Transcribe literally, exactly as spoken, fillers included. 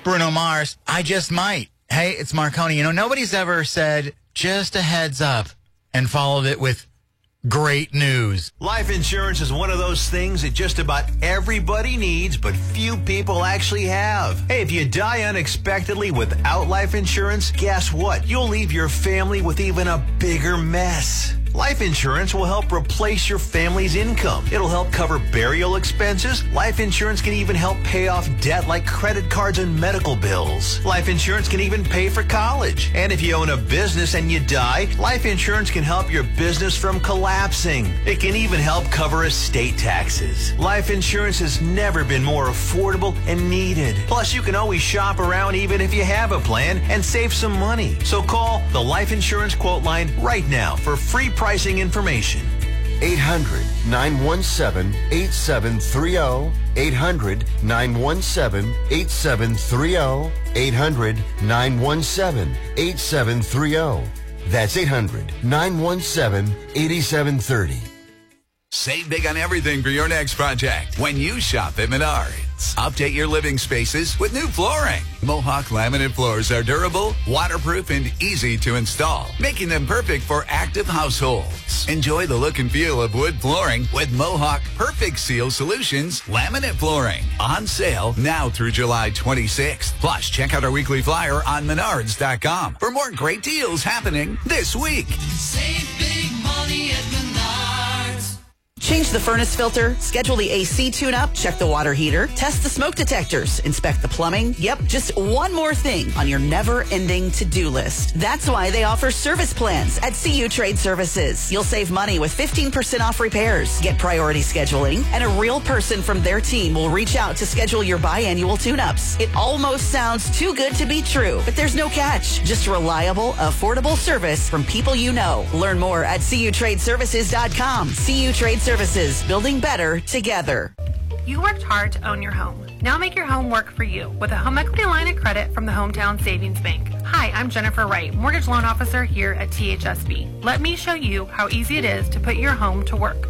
Bruno Mars, I just might. Hey, it's Marconi. You know, nobody's ever said, just a heads up, and followed it with great news. Life insurance is one of those things that just about everybody needs, but few people actually have. Hey, if you die unexpectedly without life insurance, guess what? You'll leave your family with even a bigger mess. Life insurance will help replace your family's income. It'll help cover burial expenses. Life insurance can even help pay off debt like credit cards and medical bills. Life insurance can even pay for college. And if you own a business and you die, life insurance can help your business from collapsing. It can even help cover estate taxes. Life insurance has never been more affordable and needed. Plus, you can always shop around even if you have a plan and save some money. So call the Life Insurance Quote Line right now for free pricing information. eight hundred, nine one seven, eight seven three zero. eight hundred, nine one seven, eight seven three zero. eight hundred, nine one seven, eight seven three zero. That's eight hundred, nine one seven, eight seven three zero. Save big on everything for your next project when you shop at Menards. Update your living spaces with new flooring. Mohawk laminate floors are durable, waterproof, and easy to install, making them perfect for active households. Enjoy the look and feel of wood flooring with Mohawk Perfect Seal Solutions laminate flooring. On sale now through July twenty-sixth. Plus, check out our weekly flyer on menards dot com for more great deals happening this week. Save big money at Menards. Change the furnace filter, schedule the A C tune-up, check the water heater, test the smoke detectors, inspect the plumbing. Yep, just one more thing on your never-ending to-do list. That's why they offer service plans at C U Trade Services. You'll save money with fifteen percent off repairs, get priority scheduling, and a real person from their team will reach out to schedule your biannual tune-ups. It almost sounds too good to be true, but there's no catch. Just reliable, affordable service from people you know. Learn more at C U Trade Services dot com. C U Trade Services, building better together. You worked hard to own your home. Now make your home work for you with a home equity line of credit from the Hometown Savings Bank. Hi, I'm Jennifer Wright, mortgage loan officer here at T H S B. Let me show you how easy it is to put your home to work.